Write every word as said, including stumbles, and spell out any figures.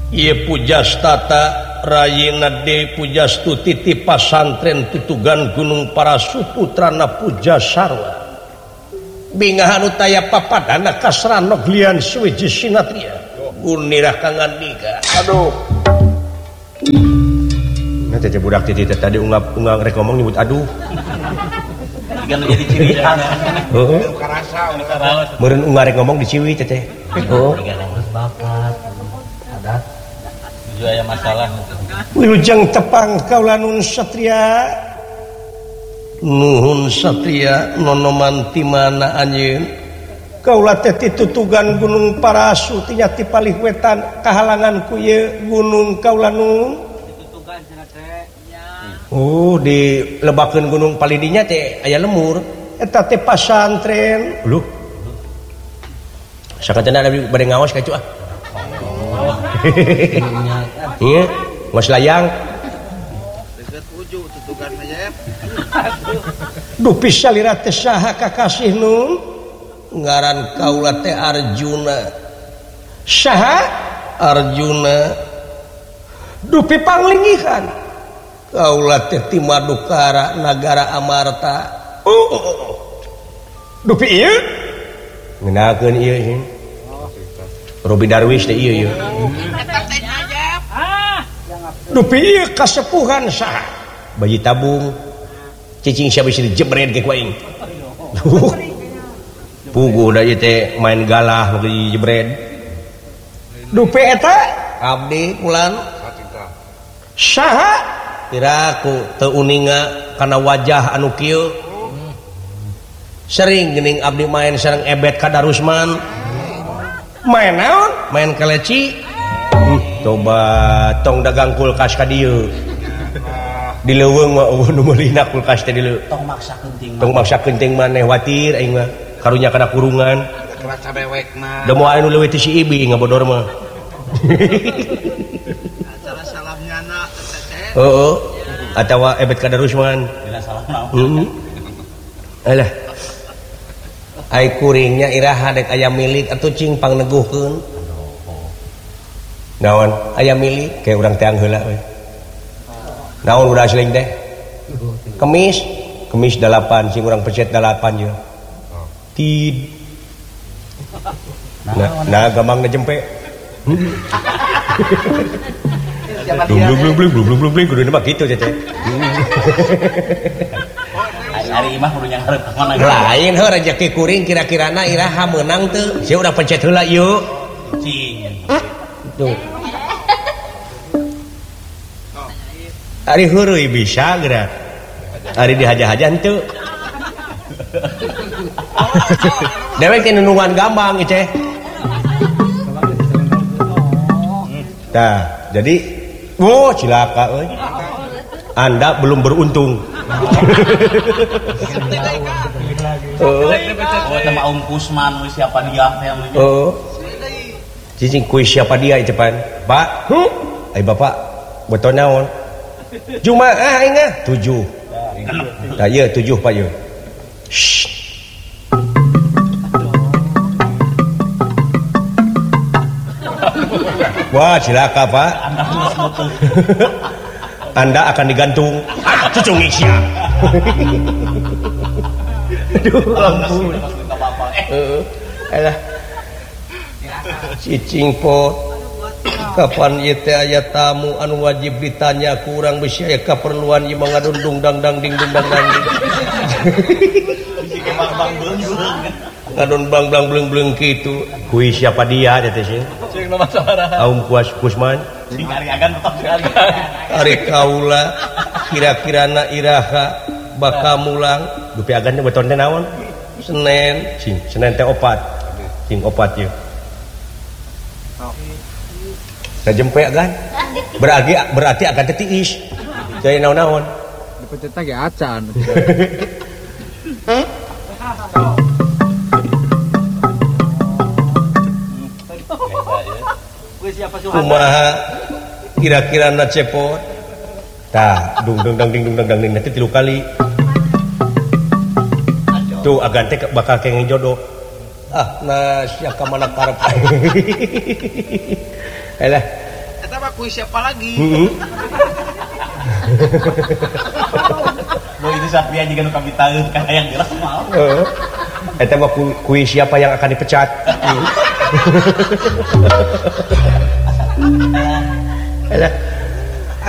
Ieu pujastata Rayina De Pujastu titi pasantren tutugan Gunung Parasu putrana Puja Sarwa. Bingahan utaya papadana kasrana glian suwiji sinatria. Unirah Kang Andika. Aduh. Nah teh budak titi tadi ungap ungang rek ngomong nyebut aduh. Kan jadi ciri kan. Heeh. Karasa meureun ungah rek ngomong di Ciwi teh teh. Oh. Bakat adat tujuh aya masalah. Wilujeng tepang kaula nun satria. Nuhun satria nonoman ti mana anjeun. Kaula teh titutugan Gunung Parasu nya ti palih wetan kahalangan ku ieu gunung kaula nun. Ditutugan cenah teh. Oh, dilebakeun gunung palidinya teh aya lemur. Eta teh pasantren. Luh. Sakatena ada bade ngaos ka cu ah. Iya, ngos layang. Deket ujung tutugan mah. Duh pisalira teh saha kakasih nun? Ngaran kaula teh Arjuna. Saha? Arjuna. Duh pipanglingihan. Kaula teh ti Madukara Nagara Amarta. Oh, oh, oh. Duh pi ieu? Ngenakeun ieu. Robi Darwis teh ieu ieu. Dupi ieu kasepuhan saha? Bayi tabung. Cicing sia bisa dijebret ge ku aing. Puguh da ieu teh main galah make dijebret. Dupi eta abdi pulan. Saha? Tiraku teu uninga kana wajah anu kieu. Sering geuning abdi main sareng Ebet Kadarusman. Main naon? Main keleci. Uh, coba tong dagang kulkas ka dieu. Di leuweung mah eueuh nu meulina kulkas teh di leuweung. Tong maksa kenting. Tong maksa kenting maneh watir aing mah karunya kana kurungan. Kerasa bewek mah. Da moal anu leuwih ti si Ibi ngabodor mah. Acara salamnya na teteh. Heeh. Atawa Ebet Kadarusman. Dina salam naon. Heeh. Alah. Ai kuringnya iraha dek aya milik atuh cing pangneguhkeun. Naon aya milik kayak urang teh heula we. Naon udah asling teh? Kemis, kemis delapan cing urang pecet delapan je. Tid. Nah, nah gampang ngejempe. Blum blum blum blum blum blum blum kudu mah kitu teh. Hari imah kudu nyangharep mana lain heuh rezeki kuring kira-kirana iraha meunang teu sia udah pencet heula yuk cing tuh ari heureui bisa geura ari dihaja-haja henteu dewek teh nunungan gampang ieu teh tah jadi oh cilaka euy Anda belum beruntung. Oh, sama Om Kusman siapa dia teh. Oh. Cicing kuis siapa dia itu pan? Pak, huh? Ai bapak beton naon? Jumaah aing ah tujuh. Tah ieu tujuh Pak ieu. Wah, cilaka Pak. Anda akan digantung. Ah, cucung isya. Aduh, ampun. Heeh. Alah. Cicing pot. Kapan ieu teh aya tamu anu wajib ditanya ku urang bisi aya kaperluan ieu mangadundung dangdang ding dang dang ding. Ngadon bang blang bleung bleung kitu. Kuis siapa dia teh sih? Cing nu masalah. Aum Kuas Kusman. Cing ari agan tetep sekali. Ari kaula kira-kirana iraha bakal mulang dupi agan beton teh naon? Senen, cing, Senen teh opat. Cing opat ieu. Sajempe agan. Berarti berarti akan teh tiis. Teu naon-naon. Dipencet ge acan. Kumaha kira-kira na cepot tah dung dung dang ding dung dang ding nanti tilu kali tuh agan teh bakal kenging jodoh ah nah sia ka mana karep alah Eta mah kuis siapa lagi? Heeh. Boy itu Satria juga nu kabitaeun kan yang jelas mah. Heeh. Eta mah ku- kuis siapa yang akan dipecat. Alah.